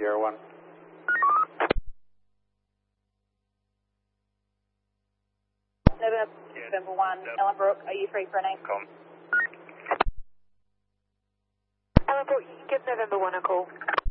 Sierra 1. November 1, Ellenbrook, are you free for an aim? Com. Ellenbrook, give November 1 a call.